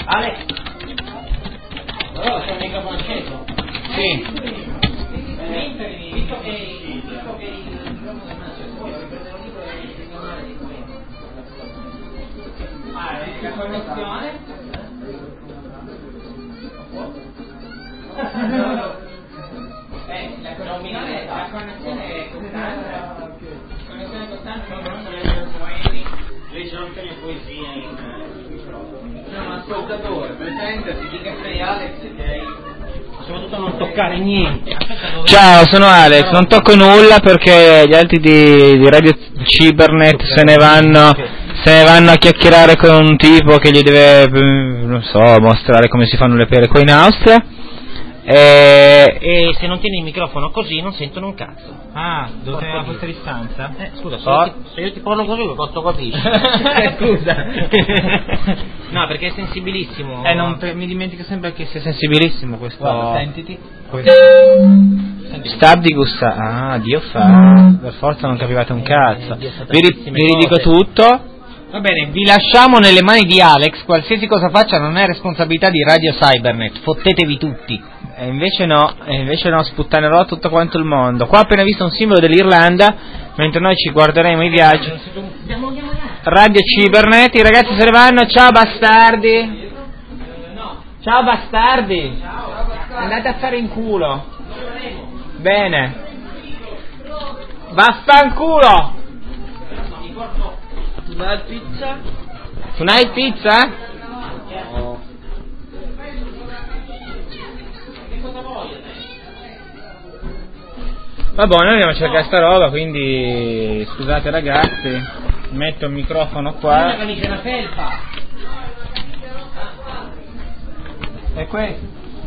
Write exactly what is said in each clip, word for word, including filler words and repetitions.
Alex, allora c'è un microfono acceso? Sì. Eh, visto che visto che il microfono è acceso, poi riprendere un libro e ritornare di questo. Ah, è la connessione? Eh, la connessione, la connessione è costante. La connessione è costante, ma non legge poemi, legge anche le poesie in microfono. C'è un ascoltatore, presentati, dica che sei Alex e che soprattutto non toccare niente. Ciao, sono Alex, non tocco nulla perché gli altri di, di Radio Cibernet se ne vanno se ne vanno a chiacchierare con un tipo che gli deve, non so, mostrare come si fanno le pere qua in Austria. E... e se non tieni il microfono così non sentono un cazzo. Ah, dove tenere a questa distanza? Eh, scusa, se, oh. io ti, se io ti parlo così che cazzo capisci? Scusa. No, perché è sensibilissimo. Eh, non, mi dimentico sempre che sia sensibilissimo questo. Guarda, sentiti. Stab di gusta. Ah, Dio fa. Per forza non capivate un cazzo. Vi, ri, vi ridico tutto. Va bene, vi lasciamo nelle mani di Alex. Qualsiasi cosa faccia non è responsabilità di Radio Cybernet. Fottetevi tutti. E invece no, e invece no, sputtanerò tutto quanto il mondo. Qua ho appena visto un simbolo dell'Irlanda, mentre noi ci guarderemo i viaggi. Radio Cibernet, i ragazzi se ne vanno, ciao bastardi. Ciao bastardi. Andate a fare in culo. Bene. Vaffanculo. Tonight pizza? Tonight pizza? No. Vabbè, noi andiamo a cercare sta roba, quindi scusate ragazzi, metto il microfono qua. E questo.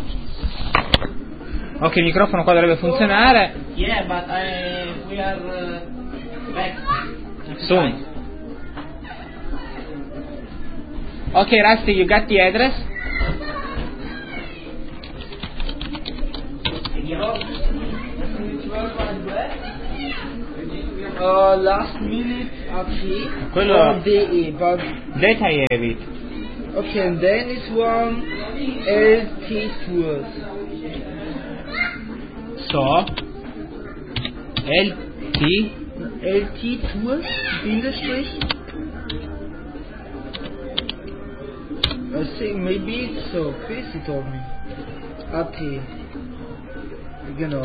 Ok, il microfono qua dovrebbe funzionare. Yeah, but I, we are uh, back. Soon. Ok, Rusty, you got the address? Uh, last minute A P Quello or D E, but that I have it. okay, and then it's one L T Tours. So L T L T Tours, Bindestrich. I think maybe it's so. Chris told me. A P. Genau.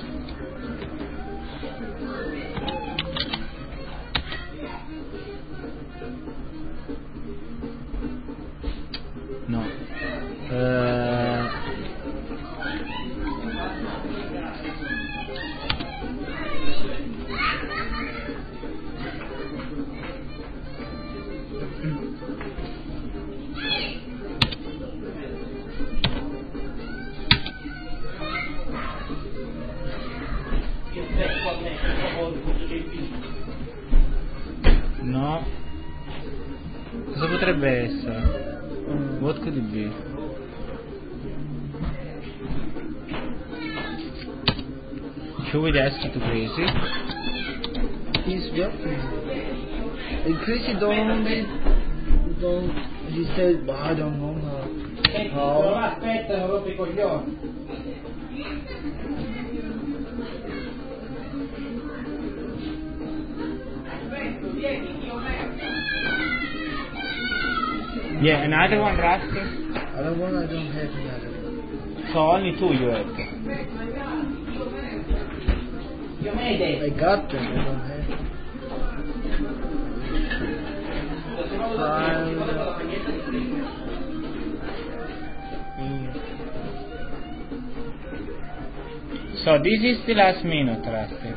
No. Uh, no. Cosa potrebbe essere? What could it be? Should we ask it to Crazy? He's working. And Chrissy don't don't he said, well, I don't know how. how. Aspetta, non rompi i coglioni. Yeah, another one, Rusty. Other one I don't have another one. So only two you have. I got them, I don't have them. So this is the last minute, Rusty.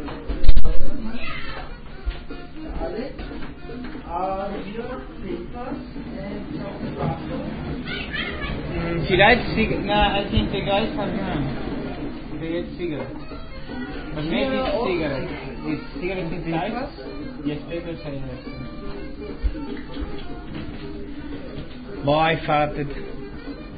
Mm, vielleicht cig- no, I think the guys have none. They had cigarettes. But maybe it's cigarettes. Is cigarettes inside? Yes, papers I have. Boy, I farted.